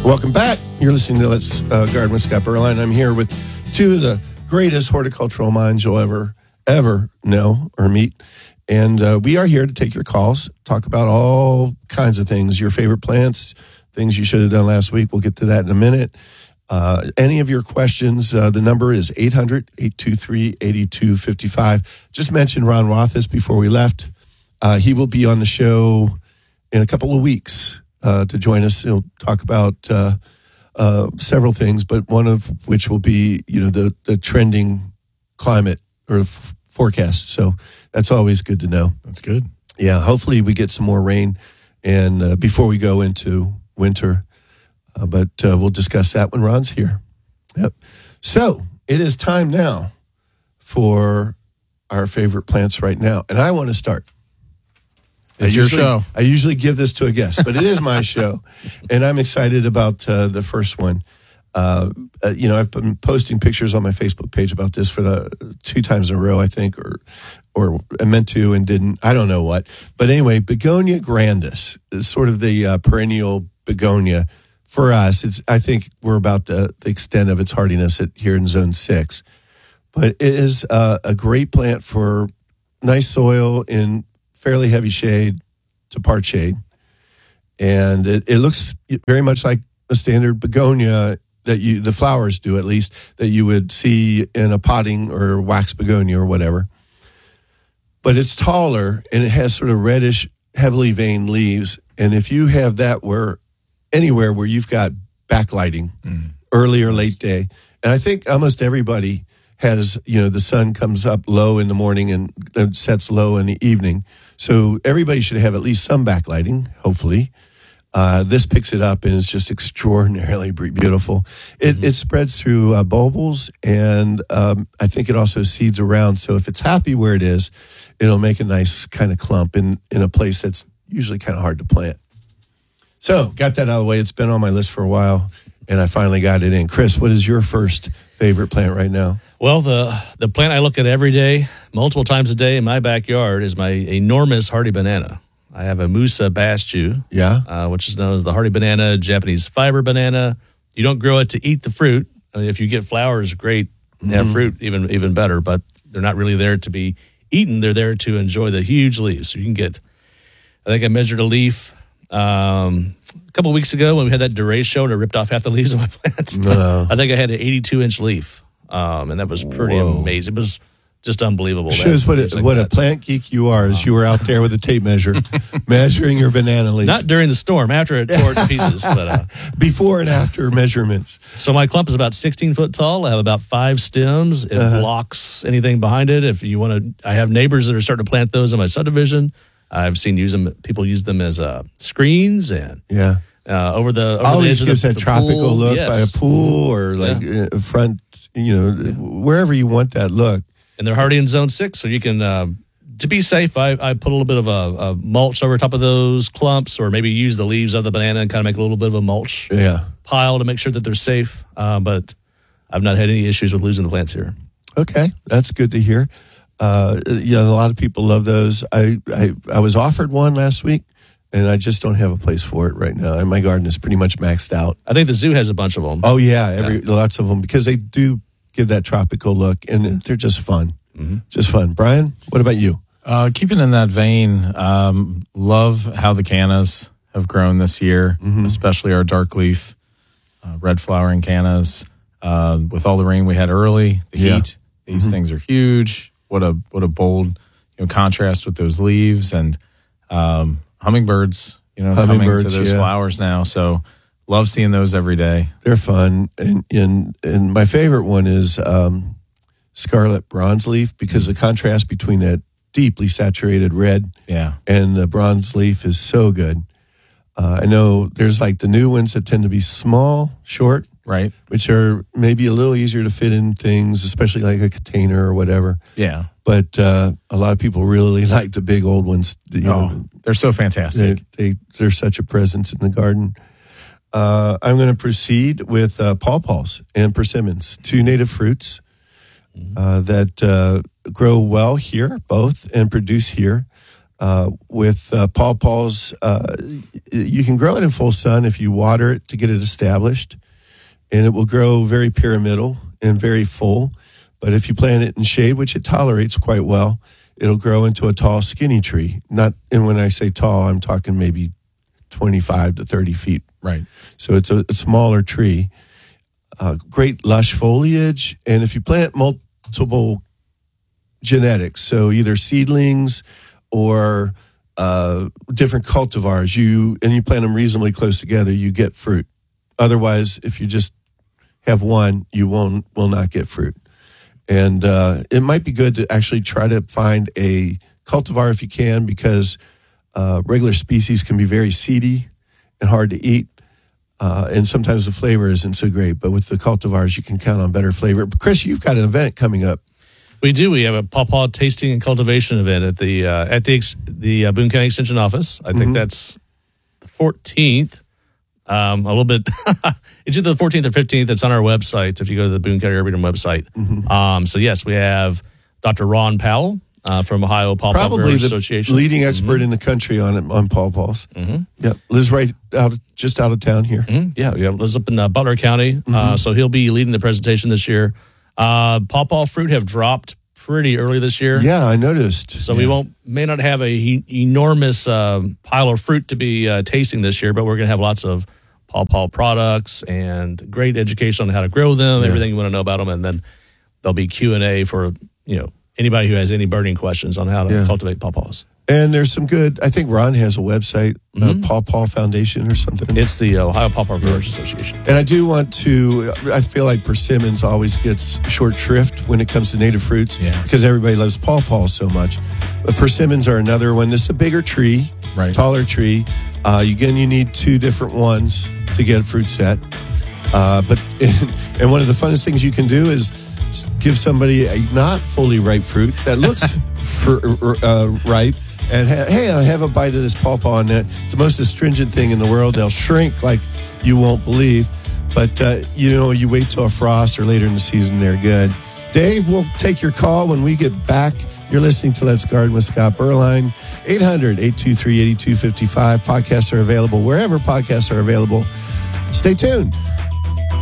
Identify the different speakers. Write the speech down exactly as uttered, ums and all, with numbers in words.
Speaker 1: Welcome back. You're listening to Let's uh, Garden with Scott Berline. I'm here with two of the greatest horticultural minds you'll ever, ever know or meet. And uh, we are here to take your calls, talk about all kinds of things, your favorite plants, things you should have done last week. We'll get to that in a minute. Uh, any of your questions, uh, the number is eight hundred, eight two three, eight two five five. Just mentioned Ron Rothis before we left. Uh, he will be on the show in a couple of weeks. Uh, to join us. He'll talk about uh, uh, several things, but one of which will be, you know, the, the trending climate or f- forecast. So that's always good to know.
Speaker 2: That's good.
Speaker 1: Yeah, hopefully we get some more rain and uh, before we go into winter. Uh, but uh, we'll discuss that when Ron's here. Yep. So it is time now for our favorite plants right now. And I want to start.
Speaker 2: It's
Speaker 1: I
Speaker 2: your
Speaker 1: usually,
Speaker 2: show.
Speaker 1: I usually give this to a guest, but it is my show, and I'm excited about uh, the first one. Uh, uh, you know, I've been posting pictures on my Facebook page about this for the two times in a row, I think, or or I meant to and didn't. I don't know what. But anyway, Begonia grandis is sort of the uh, perennial begonia for us. It's I think we're about the, the extent of its hardiness at, here in Zone six. But it is uh, a great plant for nice soil in fairly heavy shade to part shade. And it, it looks very much like a standard begonia that you, the flowers do at least, that you would see in a potting or wax begonia or whatever. But it's taller and it has sort of reddish, heavily veined leaves. And if you have that where anywhere where you've got backlighting, mm. early or late day, and I think almost everybody has, you know, the sun comes up low in the morning and sets low in the evening. So everybody should have at least some backlighting, hopefully. Uh, this picks it up and is just extraordinarily beautiful. It, mm-hmm. it spreads through uh, bulbils, and um, I think it also seeds around. So if it's happy where it is, it'll make a nice kind of clump in, in a place that's usually kind of hard to plant. So got that out of the way. It's been on my list for a while, and I finally got it in. Chris, what is your first favorite plant right now?
Speaker 3: Well, the the plant I look at every day, multiple times a day in my backyard is my enormous hardy banana. I have a Musa basju,
Speaker 1: yeah,
Speaker 3: uh, which is known as the hardy banana, Japanese fiber banana. You don't grow it to eat the fruit. I mean, if you get flowers, great. Mm-hmm. Have fruit, even even better. But they're not really there to be eaten. They're there to enjoy the huge leaves. So you can get, I think I measured a leaf um, a couple of weeks ago when we had that Duray show and it ripped off half the leaves of my plants.
Speaker 1: No.
Speaker 3: I think I had an eighty-two inch leaf. Um, and that was pretty
Speaker 1: Whoa.
Speaker 3: amazing. It was just unbelievable.
Speaker 1: Shows what, it,
Speaker 3: like
Speaker 1: what a
Speaker 3: that.
Speaker 1: plant geek you are as you were out there with a tape measure, measuring your banana leaf.
Speaker 3: Not during the storm, after it tore it to pieces. But, uh,
Speaker 1: before and after measurements.
Speaker 3: So my clump is about sixteen foot tall. I have about five stems. It
Speaker 1: uh-huh.
Speaker 3: blocks anything behind it. If you want to, I have neighbors that are starting to plant those in my subdivision. I've seen use them. People use them as uh, screens and
Speaker 1: yeah.
Speaker 3: Uh, over the over
Speaker 1: always
Speaker 3: the
Speaker 1: gives
Speaker 3: the,
Speaker 1: that
Speaker 3: the
Speaker 1: tropical
Speaker 3: pool.
Speaker 1: look
Speaker 3: Yes.
Speaker 1: by a pool or like
Speaker 3: yeah.
Speaker 1: uh, front, you know, yeah. wherever you want that look.
Speaker 3: And they're hardy in zone six, so you can, uh, to be safe, I, I put a little bit of a, a mulch over top of those clumps, or maybe use the leaves of the banana and kind of make a little bit of a mulch
Speaker 1: yeah.
Speaker 3: pile to make sure that they're safe. Uh, but I've not had any issues with losing the plants here.
Speaker 1: Okay, that's good to hear. Uh, yeah, a lot of people love those. I, I I was offered one last week, and I just don't have a place for it right now. And my garden is pretty much maxed out.
Speaker 3: I think the zoo has a bunch of them.
Speaker 1: Oh yeah, every yeah. lots of them because they do give that tropical look, and they're just fun, mm-hmm. just fun. Brian, what about you?
Speaker 2: Uh, keeping in that vein, um, love how the cannas have grown this year, mm-hmm. especially our dark leaf, uh, red flowering cannas. Uh, with all the rain we had early, the
Speaker 1: yeah.
Speaker 2: heat, these mm-hmm. things are huge. What a what a bold you know contrast with those leaves and um, hummingbirds. You know,
Speaker 1: hummingbirds,
Speaker 2: coming to those
Speaker 1: yeah.
Speaker 2: flowers now. So love seeing those every day.
Speaker 1: They're fun, and and and my favorite one is um, scarlet bronze leaf because the contrast between that deeply saturated red
Speaker 2: yeah.
Speaker 1: and the bronze leaf is so good. Uh, I know there's like the new ones that tend to be small, short,
Speaker 2: right,
Speaker 1: which are maybe a little easier to fit in things, especially like a container or whatever.
Speaker 2: Yeah.
Speaker 1: But uh, a lot of people really like the big old ones. You
Speaker 2: oh,
Speaker 1: know,
Speaker 2: they're so fantastic.
Speaker 1: They, they, they're such a presence in the garden. Uh, I'm going to proceed with uh, pawpaws and persimmons, two native fruits uh, that uh, grow well here, both, and produce here. Uh, with uh, pawpaws, uh, you can grow it in full sun if you water it to get it established, and it will grow very pyramidal and very full. But if you plant it in shade, which it tolerates quite well, it'll grow into a tall, skinny tree. Not, and when I say tall, I'm talking maybe twenty-five to thirty feet.
Speaker 2: Right.
Speaker 1: So it's a, a smaller tree. Uh, great lush foliage, and if you plant multiple genetics, so either seedlings or uh, different cultivars, you and you plant them reasonably close together, you get fruit. Otherwise, if you just have one, you won't will not get fruit. And uh, it might be good to actually try to find a cultivar if you can, because uh, regular species can be very seedy and hard to eat. Uh, and sometimes the flavor isn't so great. But with the cultivars, you can count on better flavor. But Chris, you've got an event coming up.
Speaker 3: We do. We have a pawpaw tasting and cultivation event at the uh, at the ex- the uh, Boone County Extension office. I think mm-hmm. that's the fourteenth. Um, a little bit. It's either the fourteenth or fifteenth. It's on our website if you go to the Boone County Arboretum website. Mm-hmm. Um, so yes, we have Doctor Ron Powell uh, from Ohio Pawpaw
Speaker 1: Probably
Speaker 3: Growers
Speaker 1: the
Speaker 3: Association,
Speaker 1: leading expert
Speaker 3: mm-hmm.
Speaker 1: in the country on on pawpaws.
Speaker 3: Mm-hmm.
Speaker 1: Yep, lives right out just out of town here.
Speaker 3: Mm-hmm. Yeah, yeah, lives up in uh, Butler County. Mm-hmm. Uh, so he'll be leading the presentation this year. Uh, pawpaw fruit have dropped pretty early this year.
Speaker 1: Yeah, I noticed.
Speaker 3: So
Speaker 1: yeah.
Speaker 3: we won't may not have a e- enormous uh, pile of fruit to be uh, tasting this year, but we're going to have lots of pawpaw products and great education on how to grow them, yeah. everything you want to know about them, and then there'll be Q and A for you know anybody who has any burning questions on how to yeah. cultivate pawpaws.
Speaker 1: And there's some good, I think Ron has a website, mm-hmm. uh, Pawpaw Foundation or something.
Speaker 3: It's the Ohio Pawpaw Growers Association.
Speaker 1: And I do want to, I feel like persimmons always gets short shrift when it comes to native fruits
Speaker 2: yeah.
Speaker 1: because everybody loves pawpaws so much. But persimmons are another one. This is a bigger tree,
Speaker 2: right.
Speaker 1: taller tree. Uh, again, you need two different ones to get a fruit set. Uh, but and one of the funnest things you can do is give somebody a not fully ripe fruit that looks for, uh, ripe. And ha- hey, I have a bite of this pawpaw, and it's the most astringent thing in the world. They'll shrink like you won't believe. But, uh, you know, you wait till a frost or later in the season, they're good. Dave, we'll take your call when we get back. You're listening to Let's Garden with Scott Berline. eight hundred, eight two three, eight two five five. Podcasts are available wherever podcasts are available. Stay tuned.